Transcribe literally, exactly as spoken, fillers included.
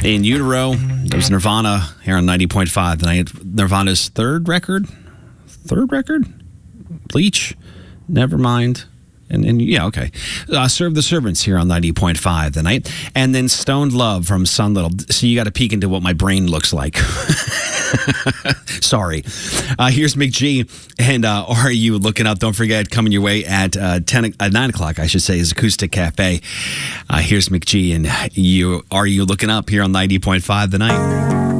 In Utero, it was Nirvana here on ninety point five. The night Nirvana's third record? Third record? Bleach? Nevermind. And, and yeah, okay. Uh, Serve the Servants here on ninety point five the night. And then Stoned Love from Sun Little. So you got to peek into what my brain looks like. Sorry. Uh, here's McG and uh, Are You Looking Up? Don't forget, coming your way at uh, ten, uh, nine o'clock, I should say, is Acoustic Cafe. Uh, here's McG and you. Are You Looking Up here on ninety point five the night.